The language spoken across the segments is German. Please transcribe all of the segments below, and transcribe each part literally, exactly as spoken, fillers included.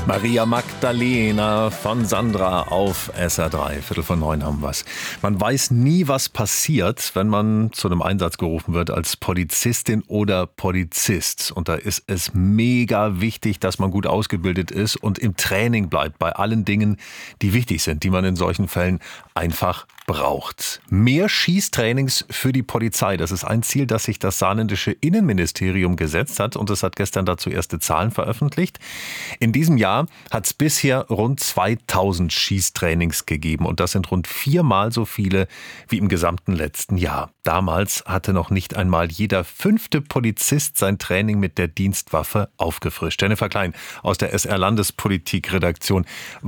Maria Magdalena von Sandra auf S R drei. Viertel von neun haben wir's. Man weiß nie, was passiert, wenn man zu einem Einsatz gerufen wird als Polizistin oder Polizist. Und da ist es mega wichtig, dass man gut ausgebildet ist und im Training bleibt bei allen Dingen, die wichtig sind, die man in solchen Fällen einfach braucht. Mehr Schießtrainings für die Polizei. Das ist ein Ziel, das sich das saarländische Innenministerium gesetzt hat. Und es hat gestern dazu erste Zahlen veröffentlicht. In diesem Jahr hat es bisher rund zweitausend Schießtrainings gegeben. Und das sind rund viermal so viele wie im gesamten letzten Jahr. Damals hatte noch nicht einmal jeder fünfte Polizist sein Training mit der Dienstwaffe aufgefrischt. Jennifer Klein aus der S R-Landespolitik-Redaktion.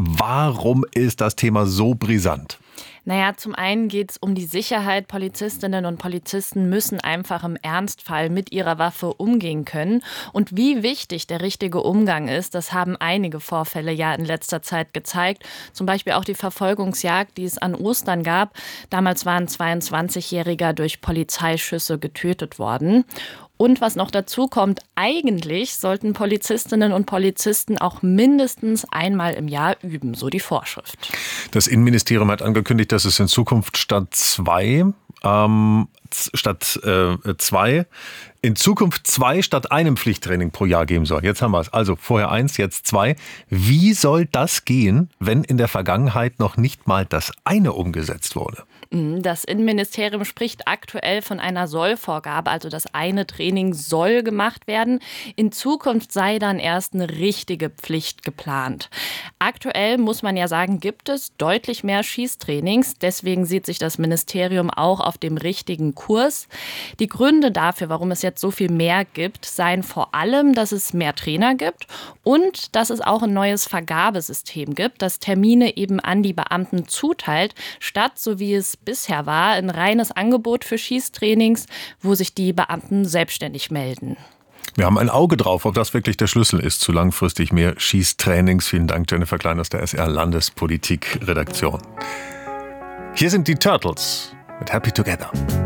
Warum ist das Thema so brisant? Naja, zum einen geht es um die Sicherheit. Polizistinnen und Polizisten müssen einfach im Ernstfall mit ihrer Waffe umgehen können. Und wie wichtig der richtige Umgang ist, das haben einige Vorfälle ja in letzter Zeit gezeigt. Zum Beispiel auch die Verfolgungsjagd, die es an Ostern gab. Damals war ein zweiundzwanzigjähriger durch Polizeischüsse getötet worden. Und was noch dazu kommt, eigentlich sollten Polizistinnen und Polizisten auch mindestens einmal im Jahr üben, so die Vorschrift. Das Innenministerium hat angekündigt, dass es in Zukunft statt zwei, ähm, statt äh, zwei, in Zukunft zwei statt einem Pflichttraining pro Jahr geben soll. Jetzt haben wir es. Also vorher eins, jetzt zwei. Wie soll das gehen, wenn in der Vergangenheit noch nicht mal das eine umgesetzt wurde? Das Innenministerium spricht aktuell von einer Sollvorgabe, also das eine Training soll gemacht werden. In Zukunft sei dann erst eine richtige Pflicht geplant. Aktuell, muss man ja sagen, gibt es deutlich mehr Schießtrainings. Deswegen sieht sich das Ministerium auch auf dem richtigen Kurs. Die Gründe dafür, warum es jetzt so viel mehr gibt, seien vor allem, dass es mehr Trainer gibt und dass es auch ein neues Vergabesystem gibt, das Termine eben an die Beamten zuteilt, statt, so wie es bisher war, ein reines Angebot für Schießtrainings, wo sich die Beamten selbstständig melden. Wir haben ein Auge drauf, ob das wirklich der Schlüssel ist zu langfristig mehr Schießtrainings. Vielen Dank, Jennifer Klein aus der S R-Landespolitik-Redaktion. Hier sind die Turtles mit Happy Together.